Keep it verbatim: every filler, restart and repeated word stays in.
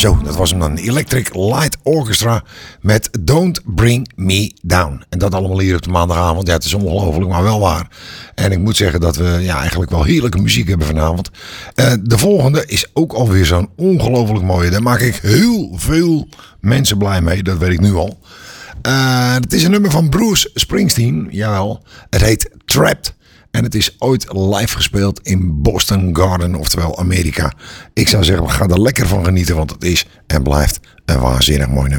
Zo, dat was hem dan. Electric Light Orchestra met Don't Bring Me Down. En dat allemaal hier op de maandagavond. Ja, het is ongelooflijk, maar wel waar. En ik moet zeggen dat we ja, eigenlijk wel heerlijke muziek hebben vanavond. Uh, de volgende is ook alweer zo'n ongelooflijk mooie. Daar maak ik heel veel mensen blij mee. Dat weet ik nu al. Uh, het is een nummer van Bruce Springsteen. Jawel. Het heet Trapped. En het is ooit live gespeeld in Boston Garden, oftewel Amerika. Ik zou zeggen, we gaan er lekker van genieten, want het is en blijft een waanzinnig mooi nummer.